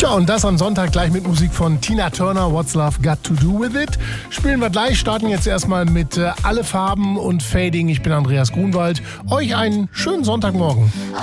Tja, und das am Sonntag gleich mit Musik von Tina Turner, What's Love Got to Do With It. Spielen wir gleich, starten jetzt erstmal mit Alle Farben und Fading. Ich bin Andreas Grunwald. Euch einen schönen Sonntagmorgen.